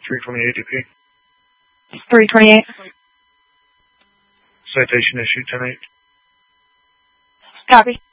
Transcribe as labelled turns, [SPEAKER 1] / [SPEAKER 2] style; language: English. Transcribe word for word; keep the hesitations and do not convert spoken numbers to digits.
[SPEAKER 1] three twenty-eight D P.
[SPEAKER 2] three twenty-eight.
[SPEAKER 1] Citation issued ten eight.
[SPEAKER 2] Copy.